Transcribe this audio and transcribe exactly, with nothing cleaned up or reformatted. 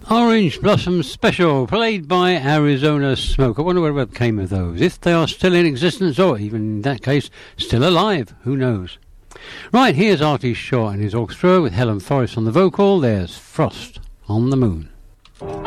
Orange Blossom Special, played by Arizona Smoke. I wonder whatever came of those. If they are still in existence, or even in that case, still alive, who knows? Right, here's Artie Shaw and his orchestra with Helen Forrest on the vocal. There's Frost on the Moon.